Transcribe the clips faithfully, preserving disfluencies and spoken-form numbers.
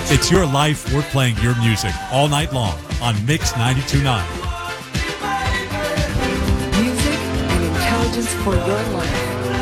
It's your life. We're playing your music all night long on Mix ninety-two point nine. Music and intelligence for your life.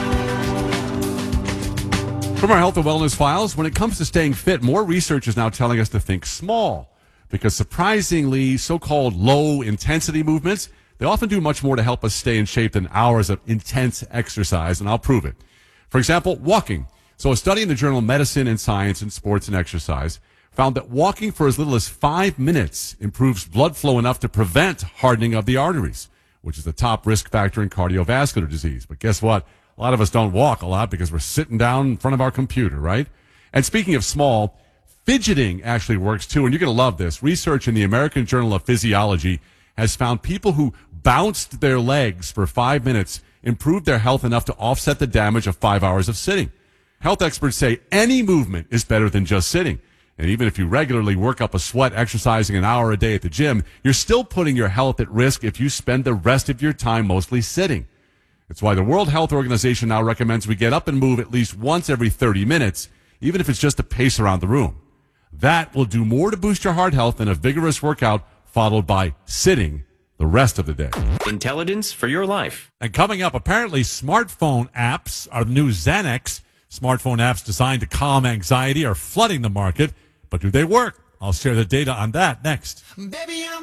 From our health and wellness files, when it comes to staying fit, more research is now telling us to think small. Because surprisingly, so-called low-intensity movements, they often do much more to help us stay in shape than hours of intense exercise, and I'll prove it. For example, walking. So a study in the journal Medicine and Science in Sports and Exercise found that walking for as little as five minutes improves blood flow enough to prevent hardening of the arteries, which is the top risk factor in cardiovascular disease. But guess what? A lot of us don't walk a lot because we're sitting down in front of our computer, right? And speaking of small, fidgeting actually works too, and you're going to love this. Research in the American Journal of Physiology has found people who bounced their legs for five minutes improved their health enough to offset the damage of five hours of sitting. Health experts say any movement is better than just sitting. And even if you regularly work up a sweat exercising an hour a day at the gym, you're still putting your health at risk if you spend the rest of your time mostly sitting. It's why the World Health Organization now recommends we get up and move at least once every thirty minutes, even if it's just a pace around the room. That will do more to boost your heart health than a vigorous workout followed by sitting the rest of the day. Intelligence for your life. And coming up, apparently smartphone apps are the new Xanax. Smartphone apps designed to calm anxiety are flooding the market. But do they work? I'll share the data on that next. Baby, I'm